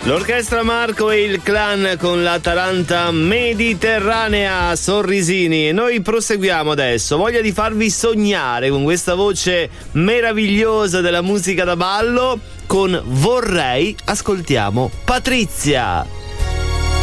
L'orchestra Marco e il clan con la Taranta Mediterranea, Sorrisini. E noi proseguiamo adesso. Voglia di farvi sognare con questa voce meravigliosa della musica da ballo. Con Vorrei ascoltiamo Patrizia.